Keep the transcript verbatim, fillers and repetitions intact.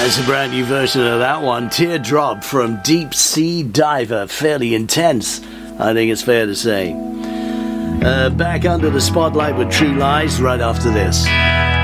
There's a brand new version of that one, Teardrop from Deep Sea Diver. Fairly intense, I think it's fair to say. Uh, back under the spotlight with True Lies right after this.